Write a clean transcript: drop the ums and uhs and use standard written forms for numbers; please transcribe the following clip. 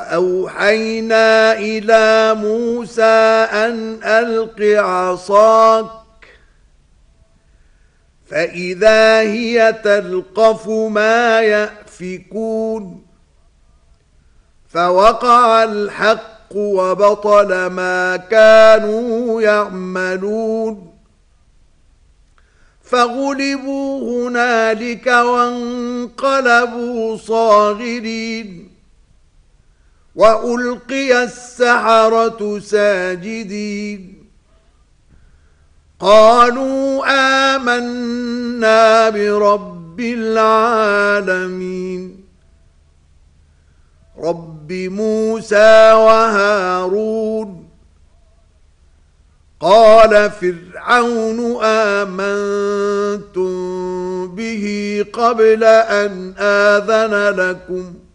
وأوحينا إلى موسى أن ألق عصاك فإذا هي تلقف ما يأفكون فوقع الحق وبطل ما كانوا يعملون فغلبوا هنالك وانقلبوا صاغرين وألقي السحرة ساجدين قالوا آمنا برب العالمين رب موسى وهارون قال فرعون آمنتم به قبل أن آذن لكم